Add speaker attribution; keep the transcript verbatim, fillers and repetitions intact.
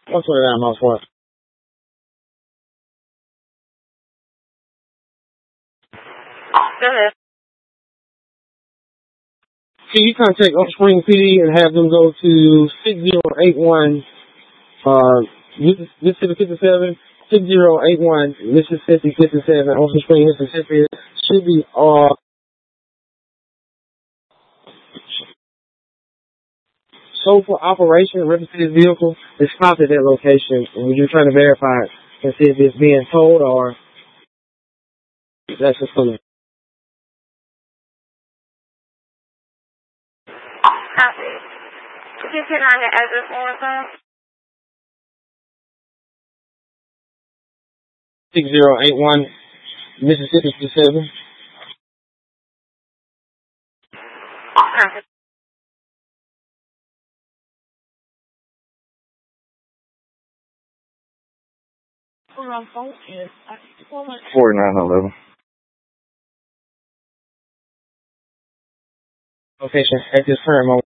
Speaker 1: one twenty-nine miles for it.
Speaker 2: Go ahead.
Speaker 1: Can you contact Oak Spring P D and have them go to six zero eight one, uh, Mississippi fifty-seven, six zero eight one, Mississippi fifty-seven, Ocean Spring, Mississippi. Should be, uh, so for operation, register this vehicle is stopped at that location, and we're just trying to verify it and see if it's being towed or that's just coming.
Speaker 2: Copy. Can you turn on your address one more time?
Speaker 1: six zero eight one, Mississippi fifty-seven.
Speaker 2: Copy.
Speaker 3: forty-nine eleven.
Speaker 1: Location at this current moment.